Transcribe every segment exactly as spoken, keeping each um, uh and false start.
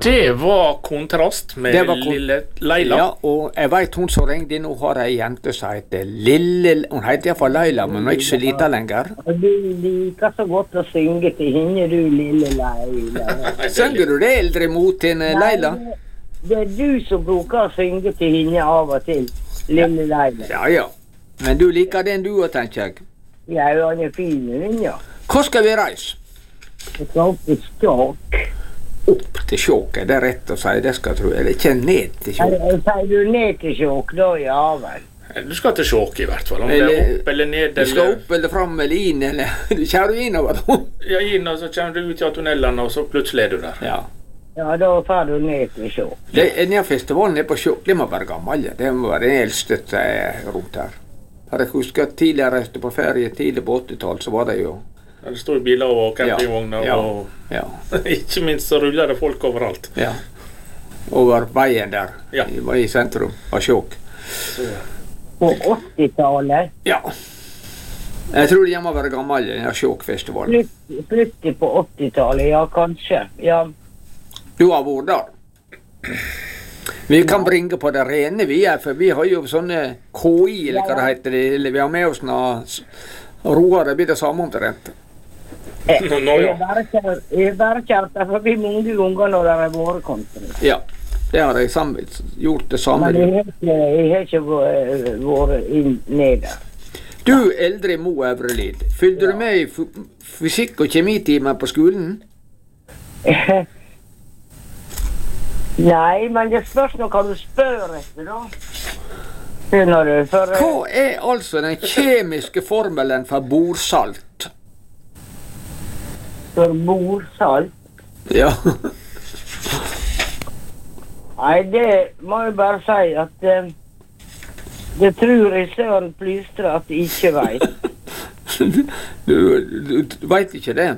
Det var kontrast med Det var kon- lille Leila. Ja, og jeg vet hun som ringte nå har ei jente som heter Lille... Hun heter i hvert fall Leila, men hun er ikke så lita lenger. Og du liker så godt å synge til henne, du lille Leila. Synger du det eldre mot henne, Leila? Nei, det er du som bruker å synge til henne av og til, lille Leila. Ja, ja. Men du liker den du også, tenker jeg. Ja, han er fin, hun, ja. Hvor skal vi reise? Jeg skal opp i Skjåk. Opp til Skjåk, det er rett å si, det skal jeg tro. Eller ikke ned til Skjåk. Sier du ned til Skjåk, da, ja vel. Du skal til Skjåk i hvert fall. Om det er Eller- opp eller ned Du skal eller... opp eller fram eller inn, eller du kjører innover. Ja, inn, og så kommer du ut av tunnelene, og så plutselig er du der. Ja. Ja, da får du ned til Skjåk. Det, denne festivalen er på Skjåk, det må være gammel. Det må være den eldste som er rundt her. For jeg husker at tidligere reiste på ferie, tidlig på åttitallet, så var det jo... Ja, det står biler og campingvogner, Ja, og ja, ikke minst så ruller det folk overalt. ja. Over veien der, Ja. i, i sentrum av Skjåk. På åttitallet, Ja. Jeg tror det må være gammel, den Skjåkfestivalen. slutt, slutt på åttitallet, ja, kanskje. Ja, Du har vært der. Vi kan bringe på det rene vi er, for vi har jo sånne K I, eller hva det heter, eller vi har med oss noe roer, det blir det samme omtrent. Nå, nå, jeg ja. har bare kjørt, jeg har bare kjørt der forbi mange ganger når det har vært kontra. Ja, det har jeg sammen, gjort det samme. Men jeg har ikke, jeg har ikke vært- vært inn ned der. Du, eldre Mo Øvrelid, fyllde du med i f- fysikk- og kjemitimer på skolen? Nei, men det spørs nå hva du spør etter, da. Skjønner du? For, eh, Hva er altså den kjemiske formelen for borsalt? for bordsalt. Ja. Nei, det må jeg bare si at eh, det tror jeg Søren Plystre at jeg ikke vet. Du, du, du veit ikke det?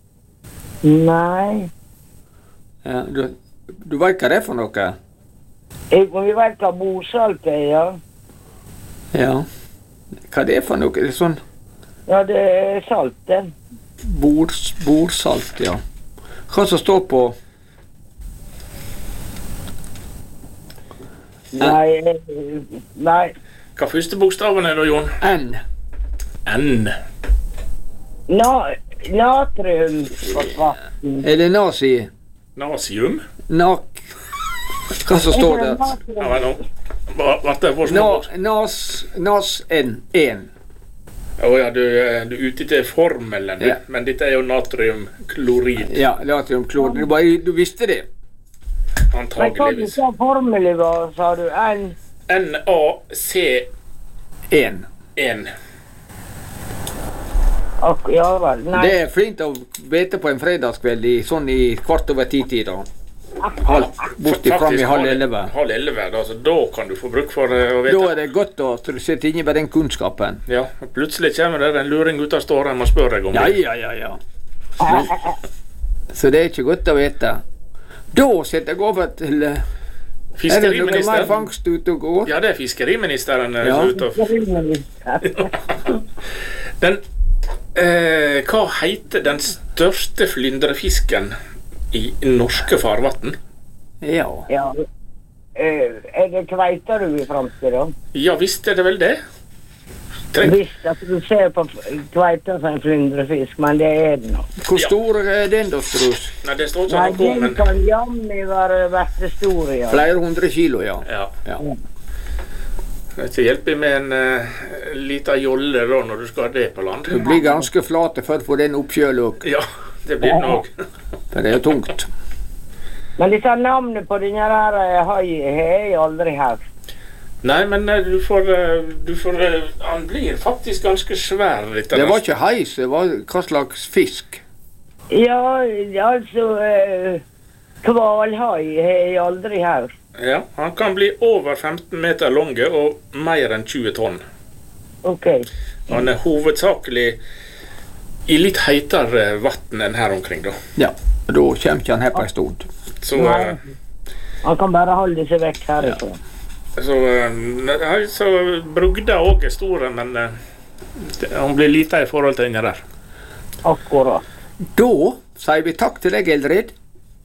Nei. Ja, du, du veit hva det er for noe? Jeg, vi vet hva bordsalt er, ja. Ja. Hva det er for noe? Det er sånn Ja, det er salt, det. bords, bordsalt, ja. Hva som står på? Nei, eh, nei. Hva første bokstaven er da, Jon? N. N. Na, natriumfosfaten. Er det nazi? Nasium? Nak... Hva som står der? Ja, men nå. Hva hva er det for Na, små? nas... Nas... N. En. Å ja, du, eh, du er ute til formelen, du. Ja. Men dette er jo natriumklorid, Ja, natriumklor. Du, bare- du visste det? Men hva du antageligvis. sa formelen var, sa du? N? N A C En. en. Ak, ja vel. Nei. Det er fint å vite på en fredagskveld i, sånn i kvart over ti-tida. Halv, borti fram i halv elleve. Halv elleve, da, så da kan du få bruk for eh, å Da vite. er det godt å at du sitter inne med den kunnskapen. Ja, og plutselig kommer det en luring ut av ståren og spør deg om Ja, det. ja, ja, ja. Men, så det er ikke godt å vite. Da setter jeg over til eh, Er det noe mer Fiskeriministeren. fangst ute og går? Ja, det er fiskeriministeren eh, Ja. som er ute og Den, eh, hva heter den største flyndrefisken i norske farvann? Ja. Ja. Eh, er det kveita du vil framstille, da? Ja visst er det vel det. Treng, Hvis at du ser på f- kveita som en flyndrefisk, men det er den nå. Hvor Ja. stor er den, da, Strus? nei, det står ikke Nei, noe på, den men kan jammen være verste stor, ja. Flere hundre kilo, ja. ja. ja. Det hjelper med en uh, liten jolle da når du skal ha det på land. Du blir ganske flate for å få den opp sjøl òg, Ja, det blir det nok. for det er tungt. Men disse navnet på denne her eh, haien har jeg aldri hørt. Nei, men eh, du får, eh, du får eh, Han blir faktisk ganske svær. Litt, Det var ikke heis, det var hva slags fisk. Ja, altså eh, hvalhai har jeg aldri hørt. Ja, han kan bli over femten meter lange og mer enn tjue tonn. Ok. Han er hovedsakelig i litt heitere vann enn her omkring, da. Ja, og da kommer ikke han her på en stund. Så, Nei. eh, Han kan bare holde seg vekk herifra. så, eh, nei, så brugda òg er store, men eh, det- han blir lite i forhold til denne der. Akkurat. Da sier vi takk til deg, Eldrid.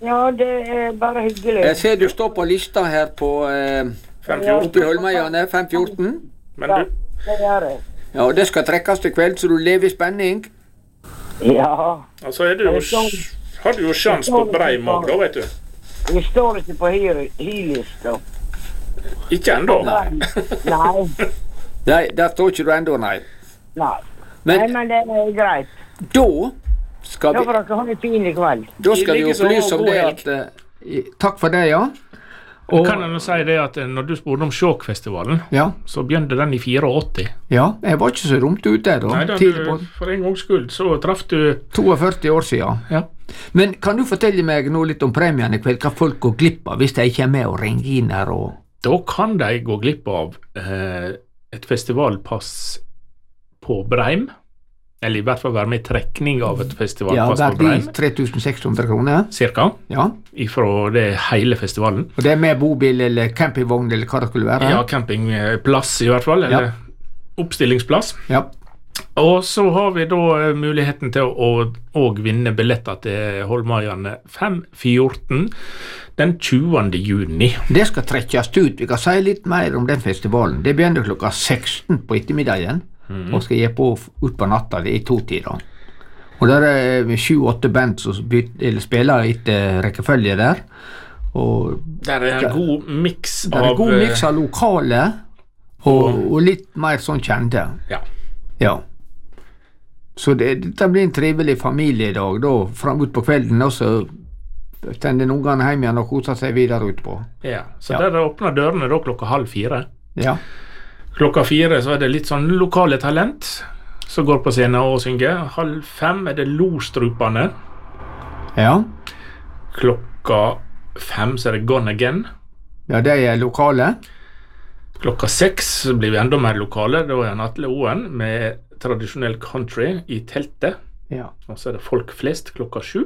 Ja, det er bare hyggelig. Jeg ser du står på lista her på eh, fem oppe i fjorten. Holmøyane, fem fjorten. Men Ja, du, det gjør jeg. Ja, og det skal trekkes til kveld, så du lever i spenning. Ja, altså er du jo, har du jo sjans på Breim òg, da, vet du. vi står ikke på hy-lista. Ikke ennå. Nei. Nei. Nei, der står ikke du ennå, nei. Nei. Men- Nei, men det er greit. Da skal Da vi, får dere ha en fin i kveld. da skal vi I like så, opplyse om god det helg. at eh, i- Takk for det, ja. Og, Kan jeg nå si det at når du spurte om Skjåkfestivalen, ja, så begynte den i åttiefire. ja, jeg var ikke så dumt ute da. Nei, da Tidlig på du, for en gangs skyld så traff du førti år siden. Ja. Men kan du fortelle meg nå litt om premien i kveld, hva folk går glipp av hvis de ikke er med og ringer inn her og Da kan de gå glipp av eh, et festivalpass på Breim. Eller i hvert fall være med i trekning av et ja, festivalpass på verdi Breim. tre tusen seks hundre kroner? Cirka. Ja. Ifra det hele festivalen. Og det er med bobil eller campingvogn eller hva det skulle være? Ja, campingplass i hvert fall. Eller Ja. oppstillingsplass. Ja. Og så har vi da eh, muligheten til å òg vinne billetter til Holmøyane fem fjorten den tjuende juni. Det skal trekkes ut. Vi kan si litt mer om den festivalen. Det begynner klokka seksten på ettermiddagen Mhm. og skal gi på ut på natta. Det er i to-tida. Og der er sju-åtte band som byt- eller spiller etter rekkefølge der. Og Der er en god miks det av er en god miks av lokale og, og litt mer sånn kjente. Ja. Ja. Så det, dette blir en trivelig familiedag da, fram ut på kvelden, og så sender ungene hjem igjen og koser seg videre utpå. ja. Så Ja. der åpner dørene da klokka halv fire. Ja. Klokka fire så er det litt sånn lokale talent som går på scenen og synger. Halv fem er det Lostrupane. Ja. Klokka fem så er det Gone Again. Ja, de er lokale. Klokka seks så blir vi enda mer lokale. Da er Atle Oen med tradisjonell country i teltet. Ja. Og så er det Folk flest klokka sju.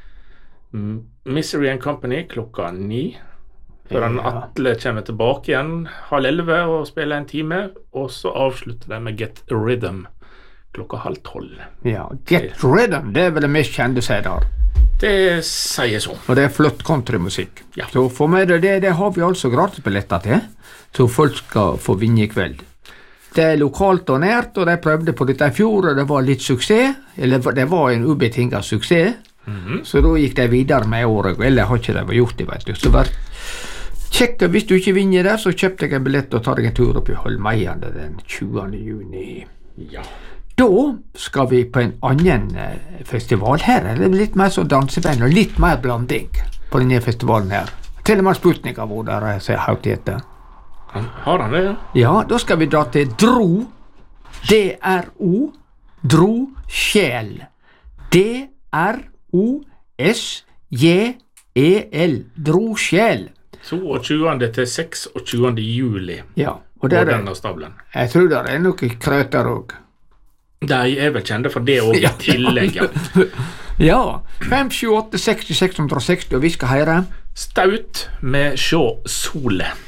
M- Misery and Company klokka ni. Før han Ja. Atle kommer tilbake igjen halv elleve og spiller en time. Og så avslutter de med Get Rhythm klokka halv tolv. ja. Get Rhythm, det er vel det mest kjente seg der. Det sier så. Og det er flott countrymusikk. Ja. Så for meg det, det, det har vi altså gratisbilletter til, så folk skal få vinne i kveld. Det er lokalt og nært, og de prøvde på dette i fjor, og det var litt suksess. Eller det var en ubetinget suksess. Mhm. Så da gikk de videre med året, eller har ikke de gjort det, vet du. Så vær kjekk, hvis du ikke vinner der, så kjøp deg en billett og ta deg en tur opp i Holmøyane den tjuende juni. Ja. Da skal vi på en annen eh, festival her, eller litt mer sånn danseband, og litt mer blanding på denne festivalen her. Til og med Sputnik har vært der, jeg ser høyt. Han, har han det, ja? Ja, da skal vi dra til Dro, D R O, Dro Sjel. D R O S J E L, Dro Sjel. tjueåtte til seksogtjuende juli Ja, og på der er, denne stabelen. jeg tror det er noe krøter òg. De er vel kjente for det òg i Ja. tillegg, ja. Ja, fem sju åtte seksti seks hundre og seksti, og vi skal høre Staut med Sjå Sole.